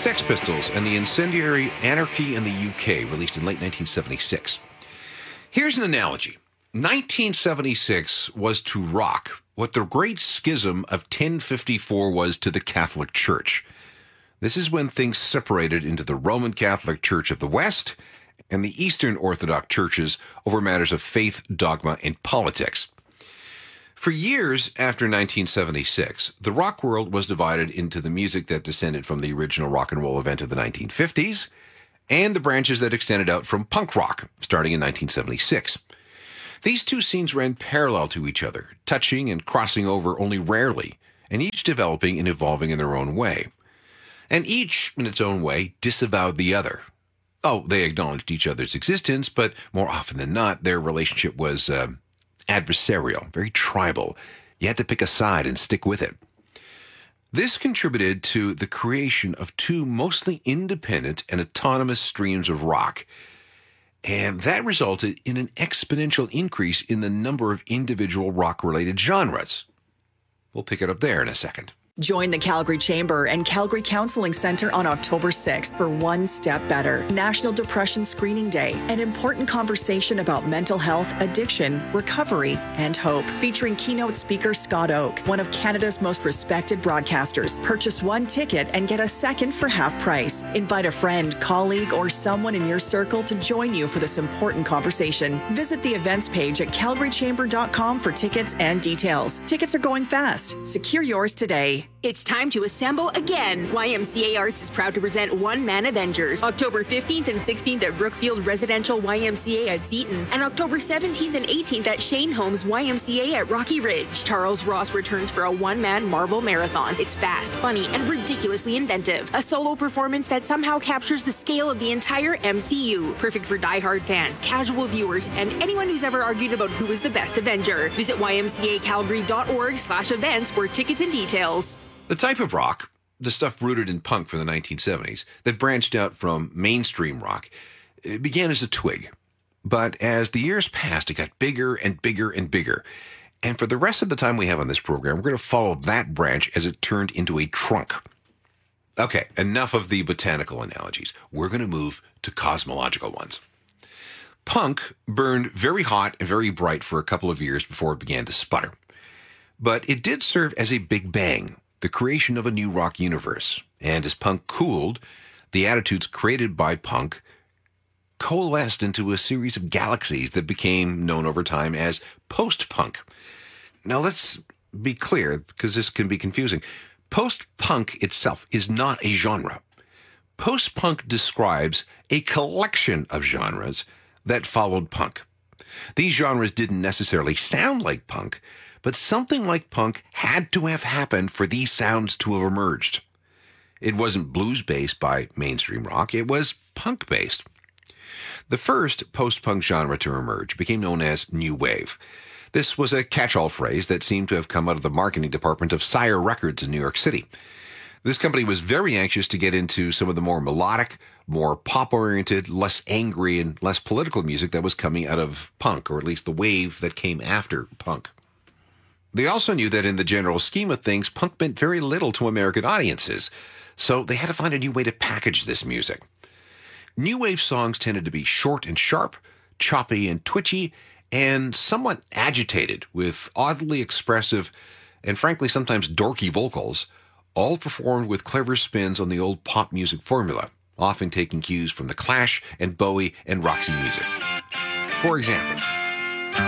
Sex Pistols and the incendiary Anarchy in the UK, released in late 1976. Here's an analogy. 1976 was to rock what the Great Schism of 1054 was to the Catholic Church. This is when things separated into the Roman Catholic Church of the West and the Eastern Orthodox churches over matters of faith, dogma, and politics. For years after 1976, the rock world was divided into the music that descended from the original rock and roll event of the 1950s and the branches that extended out from punk rock, starting in 1976. These two scenes ran parallel to each other, touching and crossing over only rarely, and each developing and evolving in their own way. And each, in its own way, disavowed the other. Oh, they acknowledged each other's existence, but more often than not, their relationship was adversarial, very tribal. You had to pick a side and stick with it. This contributed to the creation of two mostly independent and autonomous streams of rock, and that resulted in an exponential increase in the number of individual rock-related genres. We'll pick it up there in a second. Join the Calgary Chamber and Calgary Counseling Center on October 6th for One Step Better, National Depression Screening Day, an important conversation about mental health, addiction, recovery, and hope. Featuring keynote speaker Scott Oak, one of Canada's most respected broadcasters. Purchase one ticket and get a second for half price. Invite a friend, colleague, or someone in your circle to join you for this important conversation. Visit the events page at calgarychamber.com for tickets and details. Tickets are going fast. Secure yours today. It's time to assemble again. YMCA Arts is proud to present One Man Avengers, October 15th and 16th at Brookfield Residential YMCA at Seton, and October 17th and 18th at Shane Holmes YMCA at Rocky Ridge. Charles Ross returns for a one-man Marvel marathon. It's fast, funny, and ridiculously inventive. A solo performance that somehow captures the scale of the entire MCU. Perfect for die-hard fans, casual viewers, and anyone who's ever argued about who is the best Avenger. Visit ymcacalgary.org/events for tickets and details. The type of rock, the stuff rooted in punk from the 1970s, that branched out from mainstream rock, it began as a twig. But as the years passed, it got bigger and bigger and bigger. And for the rest of the time we have on this program, we're going to follow that branch as it turned into a trunk. Okay, enough of the botanical analogies. We're going to move to cosmological ones. Punk burned very hot and very bright for a couple of years before it began to sputter. But it did serve as a big bang, the creation of a new rock universe. And as punk cooled, the attitudes created by punk coalesced into a series of galaxies that became known over time as post-punk. Now let's be clear, because this can be confusing. Post-punk itself is not a genre. Post-punk describes a collection of genres that followed punk. These genres didn't necessarily sound like punk, but something like punk had to have happened for these sounds to have emerged. It wasn't blues-based by mainstream rock, it was punk-based. The first post-punk genre to emerge became known as New Wave. This was a catch-all phrase that seemed to have come out of the marketing department of Sire Records in New York City. This company was very anxious to get into some of the more melodic, more pop-oriented, less angry, and less political music that was coming out of punk, or at least the wave that came after punk. They also knew that in the general scheme of things, punk meant very little to American audiences, so they had to find a new way to package this music. New wave songs tended to be short and sharp, choppy and twitchy, and somewhat agitated, with oddly expressive and frankly sometimes dorky vocals, all performed with clever spins on the old pop music formula, often taking cues from The Clash and Bowie and Roxy Music. For example,